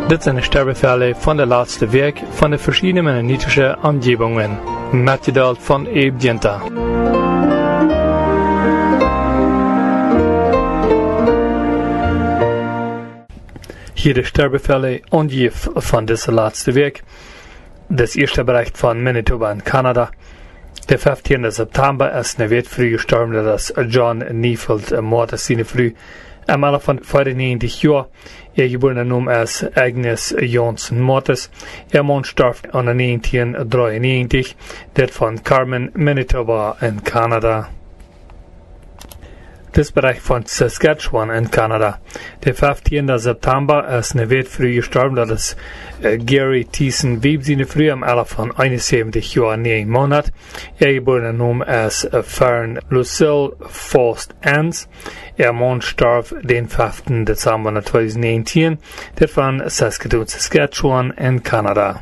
Dit zijn de sterbeverlen van de laatste week van de verschillende mennonitische omgevingen. Metjedal van Ebe Dinta. Hier de sterbeverlen ongeveer van deze laatste week. Das eerste bericht van Manitoba in Canada. Der 15. September ist eine Welt früh gestorben, dass John Neufeld Mord ist seine früh. Am Alter von 94 Jahren. Geborene Name ist Agnes Johnson Mortis. Mann starb an 1993. Der von Carmen, Manitoba in Kanada. Das Bereich von Saskatchewan in Kanada. Der 15. September ist eine Welt früh gestorben, das ist Gary Thiessen Websine früh am Alter von 71 Jahren 9 Monat. Geborene Name ist Fern Lucille Faust Ans. Mann starb den 5. Dezember 2019. Der von Saskatoon, Saskatchewan in Kanada.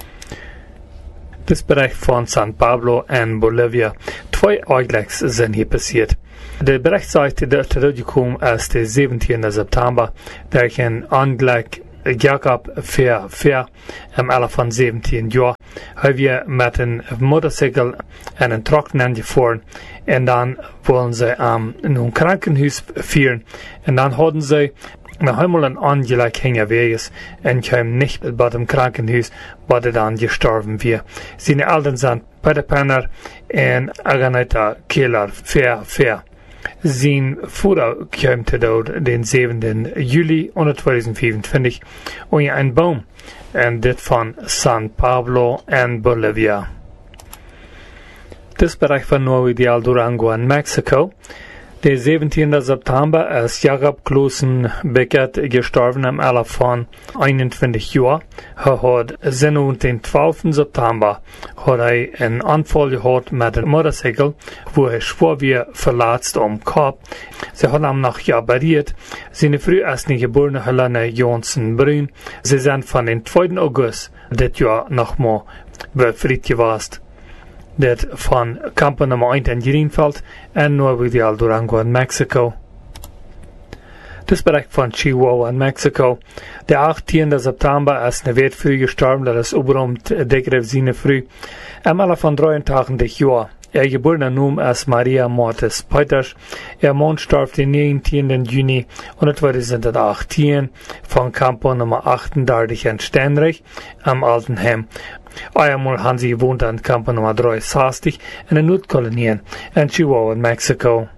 Das Bereich von San Pablo in Bolivia. 2 Ereignis sind hier passiert. Der Bericht sagt, dass der gekommen ist der 17. September, der ein Anglek Jakob Fair im Alter von 17 Jahren, haben wir mit einem Motorcycle einen Trocken angefahren und dann wollen sie in ein Krankenhaus führen und dann hatten sie noch einmal ein Anglek hingeweges und kamen nicht bei dem Krankenhaus, wo er dann gestorben wird. Seine Eltern sind Peter Penner und Aganita Keller Fair. Sein Vater kam zu Tod den 7. Juli 2025 und ein Baum und das von San Pablo in Bolivia. Das Bereich von Nuevo Ideal Durango in Mexiko. Der 17. September ist Jakob Clausen Beckett gestorben im Alter von 21 Jahren. Er hat den 12. September hat einen Anfall gehabt mit einem Motorcycle, wo er schwer verletzt am Kopf. Sie haben ihn noch operiert. Seine früh erste geborene Helene Johnson Brün. Sie sind von dem 2. August das Jahr nochmal befreit gewesen. Dat van Campo Nummer 1 in Greenfield en Nuevo Ideal Durango in Mexiko. Das Bereich von Chihuahua in Mexiko. Der 18. September ist eine Welt früh gestorben, das ist überhaupt Degrevsine früh. Am Alter von 83 Jahren. Geborene Name ist Maria Mortis Peters. Mann starb den 19. Juni 2018 von Campo Nummer 38 in Steinreich am Altenheim. Einmal haben sie gewohnt an Campo Nummer 63 in den Nordkolonien in Chihuahua in Mexiko.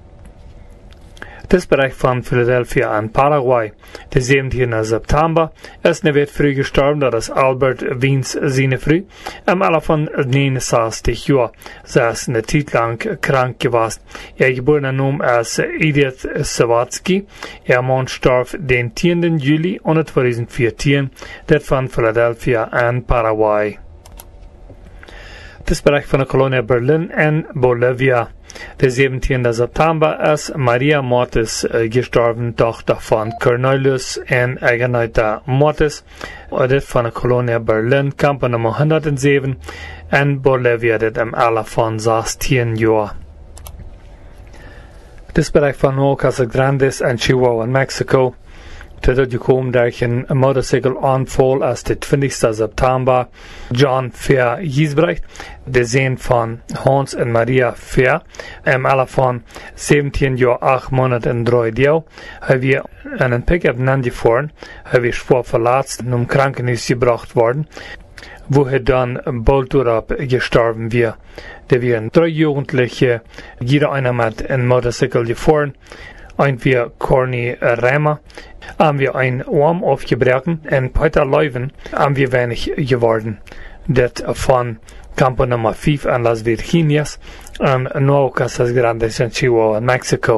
Das Bereich von Philadelphia in Paraguay. Der 17. September ist eine Welt früh gestorben, das ist Albert Wiens seine früh, am Alter von 69 Jahren. Sie ist eine Zeit lang krank gewesen. Geborene Name ist Edith Sawatzki. Mann starb den 10. Juli 2014, das von Philadelphia in Paraguay. Das Bereich von der Kolonie Berlin in Bolivia. Der 17. September ist Maria Mortis gestorben, Tochter von Cornelius und Aganita Mortis. Das von der Kolonie Berlin, Campo Nummer 107 in Bolivia, das im Alter von 16 Jahren. Das Bereich von Nuevo Casas Grandes in Chihuahua in Mexiko. Dort gekommen durch ein Motorcycle-Anfall als der 20. September. John Fair Giesbrecht, der Sohn von Hans und Maria Fair, im Alter von 17 Jahren, 8 Monate und 3 Jahren, haben wir einen Pickup angefahren, haben wir schwer verletzt und im Krankenhaus gebracht worden, wo er dann bald darauf gestorben wird. Da wir 3 Jugendliche, jeder einer mit einem Motorcycle gefahren, und wir Corny Rämer, haben wir einen Arm aufgebrochen und Peter Leuven haben wir wenig geworden. Das von Campo Nummer 5 in Las Virginias und Nuevo Casas Grandes in Chihuahua, Mexiko.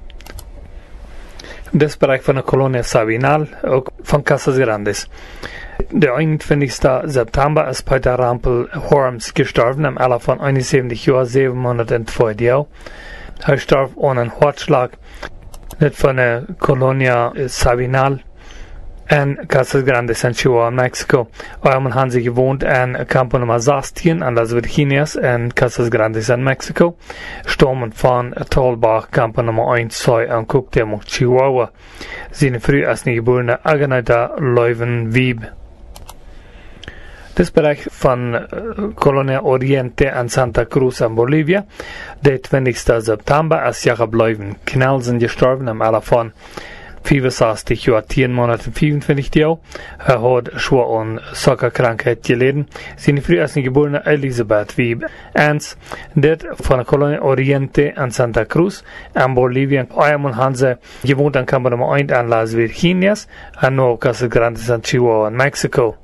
Das Bereich von der Kolonie Sabinal, auch von Casas Grandes. Der 21. September ist Peter Rampel Horms gestorben, im Alter von 71 Jahren, 7 Monate und 2 Jahren. Er starb an einem Herzschlag. Nicht von der Kolonie Sabinal en Casas Grandes en Chihuahua, Mexico. Ayman haben sie gewohnt in Campo Nummer 16 an Las Virginias en Casas Grandes en Mexico. Stammen von Talbach, Campo Nummer 1, 2 en Cuauhtémoc, Chihuahua. Seine früh als geborene Agneta Leuven-Wieb. Das Bereich von Colonia Oriente an Santa Cruz in Bolivia. Der 20. September als Jakob Leuven Knelsen gestorben am Alter von 65 Jahren, 10 Monate und 25 Jahren. Hat schwer an Zuckerkrankheit gelitten. Seine früh als geborene Elisabeth Wieb Ernst, der von Colonia Oriente an Santa Cruz in Bolivia. Einmal haben sie gewohnt an Campo Nummer 1 an Las Virginias, an Casas Grandes an Chihuahua in Mexiko.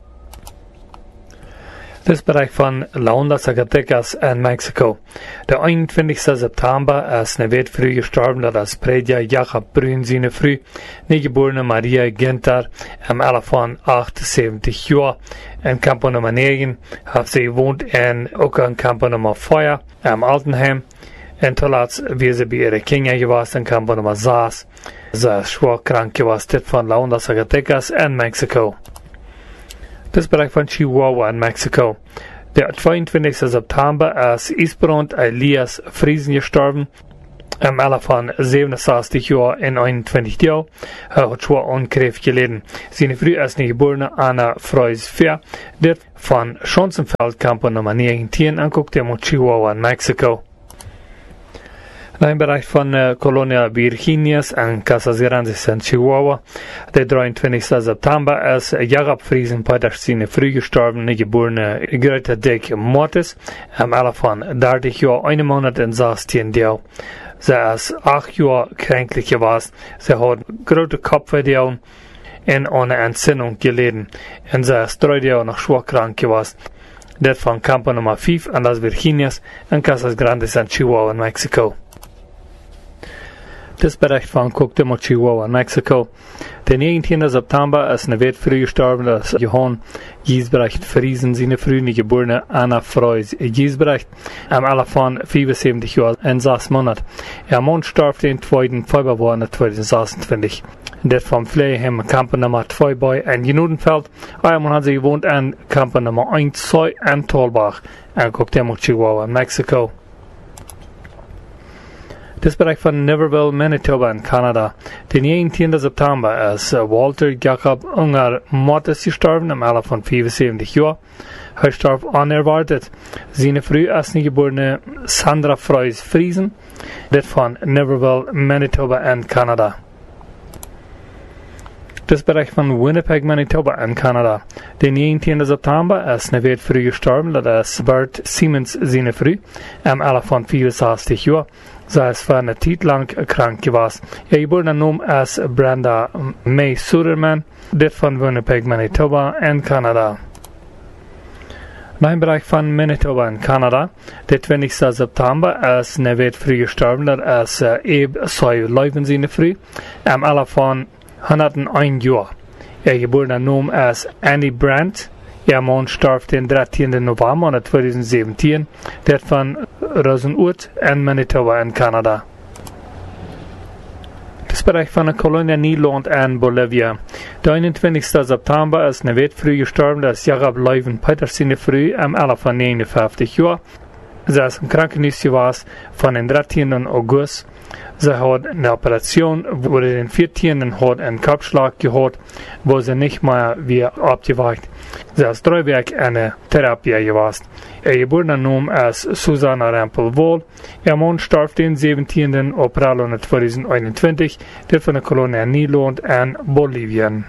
Das Bereich von La Honda, Zacatecas in Mexiko. Der 21. September ist eine früh gestorben, als Prediger Jakob Brün seine früh geborene Maria Ginter im Alter von 78 Jahren. In Campo Nummer 9 hat sie gewohnt in Campo Nummer 4 im Altenheim. Und zuletzt, wie sie bei ihren Kindern gewesen in Campo Nummer 6. Sie ist schwer krank gewesen von La Honda, Zacatecas in Mexiko. Das Bereich von Chihuahua in Mexiko. Der 22. September ist Isbrand Elias Friesen gestorben. Im Alter von 67 Jahren in 21 Jahren. Hat schwer an Krebs gelitten. Seine früh als geborene Anna Freus-Fair, der von Schonzenfeld, Campo Nummer 19, anguckt, der mit Chihuahua in Mexiko. Im Bereich von Colonia Virginias en Casas Grandes en Chihuahua. Der 23. September ist Jakob Friesen Peters seine früh gestorben geborene Greta Dick Mortis im Alter von 30 Jahren, 1 Monat und 16 Jahren. Sie ist 8 Jahre kränklich gewesen. Sie hat große Kopfweh und eine Entzündung gelitten. Und sie ist 3 Jahre noch schwer krank gewesen. Der von Campo Nummer 5 an Las Virginias en Casas Grandes en Chihuahua in Mexiko. Das Bereich von Cuauhtémoc, Chihuahua, Mexiko. Der 19. September ist eine früh gestorben, als Johann Giesbrecht Friesen, seine früh geborene Anna Freus Giesbrecht, am Alter von 75 Jahren und 6 Monaten. Ihr Mann starb den 2. Februar 2026. Der vom Pflegeheim Campo Nummer 2 bei in Genudenfeld. Einmal hat sie gewohnt in Campo Nummer 1, 2 in Talbach, in Cuauhtémoc, Chihuahua, Mexiko. Das Bereich von Niverville, Manitoba in Kanada. Den 19. September ist Walter Jakob Unger Mortis gestorben, im Alter von 75 Jahren. Er starb unerwartet. Seine früh als geborene Sandra Freus Friesen, das von Niverville, Manitoba in Kanada. Das Bereich von Winnipeg, Manitoba in Kanada. Den 19. September ist eine früh gestorben, das ist Bert Siemens seine früh, im Alter von 64 Jahren. Sie ist für eine Zeit lang krank gewesen. Ihr geborene Name ist Brenda May Suderman, das von Winnipeg, Manitoba in Kanada. Im Bereich von Manitoba in Kanada, der 20. September ist eine früh gestorben, das ist Ebe Soy Leuven seine früh, im Alter von 101 Jahren. Ihr geborene Name ist Annie Brandt. Ihr Mann starb den 13. November 2017, der von Rosenwood in Manitoba in Kanada. Das Bereich von der Kolonie Niederland in Bolivia. Der 21. September ist eine früh gestorben, das Jakob Leuven Peters seine früh am Alter von 59 Jahren. Sie ist im Krankenhaus gewesen von den 13. August. Sie hat eine Operation, wo sie den 14. hat einen Kopfschlag gehabt, wo sie nicht mehr wie abgewacht. Sie ist 3 Wochen in eine Therapie gewesen. Ihr geborene Name ist Susanna Rempel-Wohl. Ihr Mann starb den 17. April 2021, der von der Kolonie Niederland in Bolivien.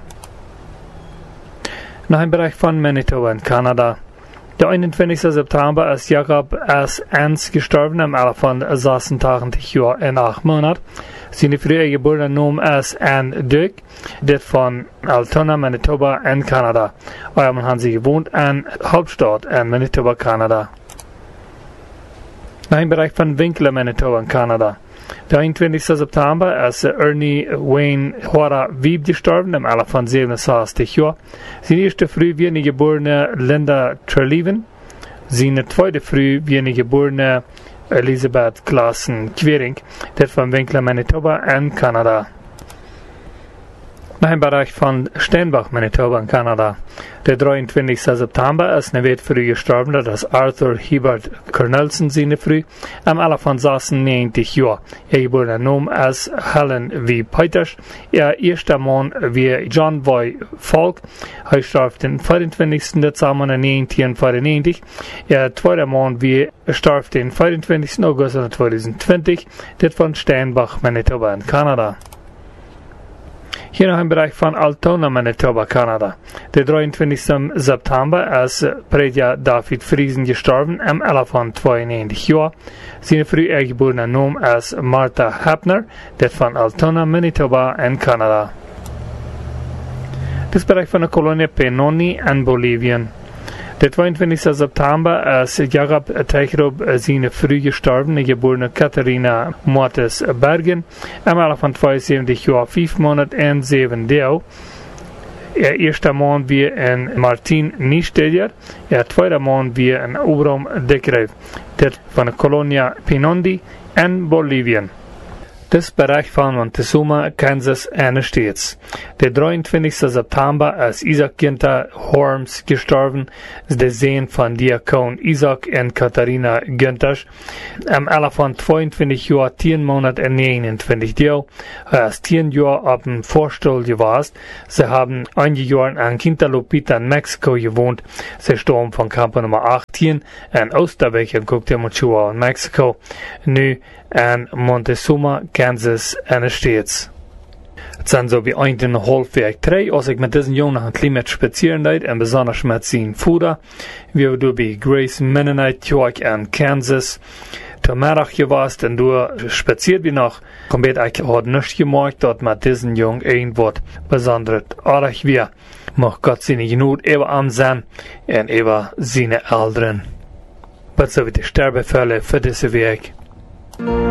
Nach dem Bereich von Manitoba in Kanada. Der 21. September ist Jakob S. Ernst gestorben, im Alter von 86 Jahren und 8 Monaten. Seine frühe geborene Name ist Anne Duke, der von Altona, Manitoba in Kanada. Einmal haben sie gewohnt in Hauptstadt in Manitoba, Kanada. Nach dem Bereich von Winkler, Manitoba in Kanada. Der 21. September ist Ernie Wayne Hora Wieb gestorben, im Alter von 67 Jahren. Seine erste früh wie eine geborene Linda Treleaven. Seine zweite früh wie eine geborene Elisabeth Klassen Quering, der von Winkler, Manitoba in Kanada. Nach dem Bereich von Steinbach, Manitoba in Kanada. Der 23. September ist eine Welt früh gestorben, das Arthur Hebert Cornelson seine früh, am Alter von 96 Jahren. Er wurde genommen als Helen V. Peters. Er erster Mann wie John V. Falk. Er starb den 24. Dezember 1994. Er zweiter Mann wie starb den 24. August 2020. Das von Steinbach, Manitoba in Kanada. Hier noch im Bereich von Altona, Manitoba, Kanada. Der 23. September ist Predja David Friesen gestorben, am Alter von 92 Jahren. Seine früh geborene Name ist Martha Hapner, der von Altona, Manitoba in Kanada. Das Bereich von der Kolonie Penoni in Bolivien. Der 22. September ist Jakob Teichrob seine früh gestorbene geborene Katharina Mortes Bergen, am Alter von 72 Jahren, 5 Monate und 7 Tage. Er erster Mann wie in Martin Niestedier, er zweiter Mann wie in Obram Dekrev, der von der Kolonie Penondi in Bolivien. Das Bereich von Montezuma, Kansas, eine States. Der 23. September ist Isaac Günther Horms gestorben, der Sohn von Diakon Isaac und Katharina Günther. Am Alter von 22 Jahren, 10 Monate und 29 Tage. Er ist 10 Jahre auf dem Vorstuhl gewesen. Sie haben einige Jahre in Quintalopita in Mexiko gewohnt. Sie starben von Campo Nummer 18 in Osterweg in Cuauhtémoc in Mexiko. Nu in Montezuma, Kansas, in den States. Het zijn zo wie 1,5 Werk 3, als ik met deze jongen nog een klein beetje spazieren deed, en besonders met zijn voeder. We doen bij Grace Mennonite Church in Kansas. Ter middag geweest en door spaziert wie nog. Komt ik had niets gemaakt dat met deze jongen een wat besonders aardig weer. Mag God zijn genoeg even aan zijn en even zijn ouderen. Wat zo wie de sterbefälle voor deze week.